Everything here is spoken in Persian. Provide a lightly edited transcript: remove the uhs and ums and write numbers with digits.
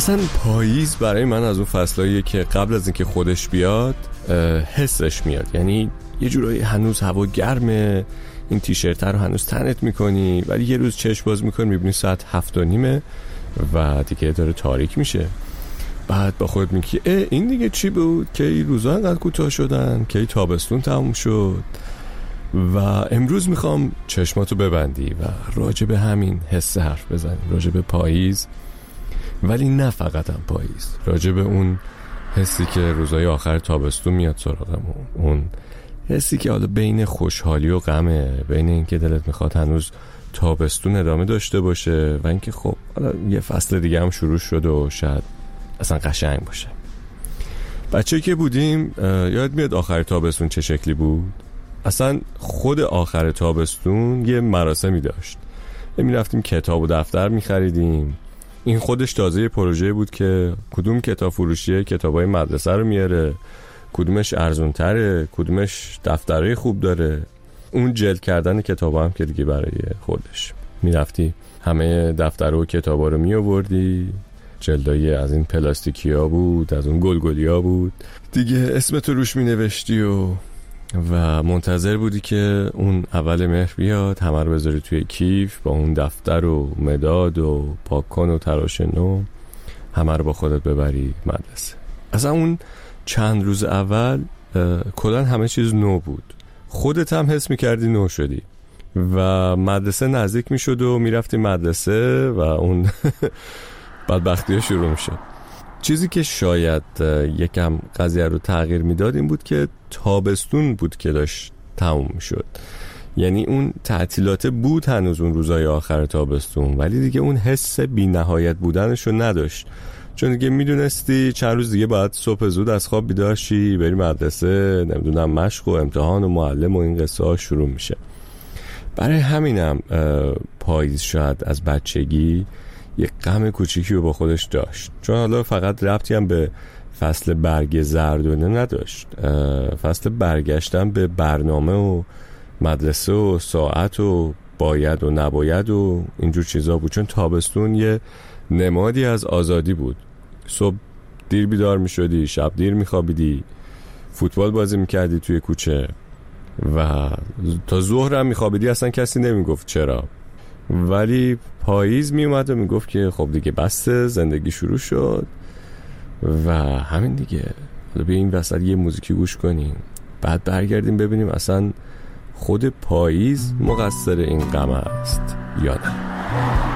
اصلا پاییز برای من از اون فصلاییه که قبل از اینکه خودش بیاد حسش میاد. یعنی یه جورایی هنوز هوا گرمه، این تیشرت رو هنوز تنت میکنی، ولی یه روز چشم باز میکنی میبینی ساعت 7:30 و دیگه داره تاریک میشه. بعد با خود میگی این دیگه چی بود که این روزا انقدر کوتاه شدن، که این تابستون تموم شد و امروز میخوام چشماتو ببندی و راجع به همین حس حرف بزنیم، راجع به پاییز، ولی نه فقط هم پاییز، راجع به اون حسی که روزای آخر تابستون میاد سراغمون، اون حسی که حالا بین خوشحالی و غمه، بین اینکه دلت میخواد هنوز تابستون ادامه داشته باشه و اینکه خب حالا یه فصل دیگه هم شروع شده و شاید اصلا قشنگ باشه. بچه که بودیم یاد میاد آخر تابستون چه شکلی بود؟ اصلا خود آخر تابستون یه مراسمی داشت. میرفتیم کتاب و دفتر میخریدیم. این خودش تازه پروژه بود که کدوم کتاب فروشیه کتابای مدرسه رو میاره، کدومش ارزون تره، کدومش دفترهای خوب داره. اون جلد کردن کتابا هم که دیگه برای خودش میرفتی همه دفترها و کتابا رو میآوردی، جلدای از این پلاستیکیا بود، از اون گلگلیا بود دیگه، اسمتو روش مینوشتی و منتظر بودی که اون اول مهر بیاد، همه رو بذاری توی کیف با اون دفتر و مداد و پاکن و تراش نو، همه رو با خودت ببری مدرسه. اصلا اون چند روز اول کلاً همه چیز نو بود، خودت هم حس میکردی نو شدی و مدرسه نزدیک میشد و میرفتی مدرسه و اون بدبختی شروع میشد. چیزی که شاید یکم قضیه رو تغییر میداد این بود که تابستون بود که داشت تموم میشد. یعنی اون تعطیلات بود هنوز اون روزای آخر تابستون، ولی دیگه اون حس بی نهایت بودنش رو نداشت، چون دیگه میدونستی چند روز دیگه باید صبح زود از خواب بیدار شی، بری مدرسه، نمیدونم مشق و امتحان و معلم و این قصه ها شروع میشه. برای همینم پاییز شاید از بچگی یک غم کوچیکی رو با خودش داشت، چون حالا فقط ربطی هم به فصل برگ زردونه نداشت، فصل برگشتن به برنامه و مدرسه و ساعت و باید و نباید و اینجور چیزا بود. چون تابستون یه نمادی از آزادی بود. صبح دیر بیدار می شدی، شب دیر می خوابیدی، فوتبال بازی می کردی توی کوچه و تا ظهر هم می خوابیدی، اصلا کسی نمی گفت چرا. ولی پاییز می اومد و می گفت که خب دیگه بسته، زندگی شروع شد و همین دیگه. حالا بیا این وسط یه موزیکی گوش کنیم، بعد برگردیم ببینیم اصلا خود پاییز مقصر این غم است یا نه.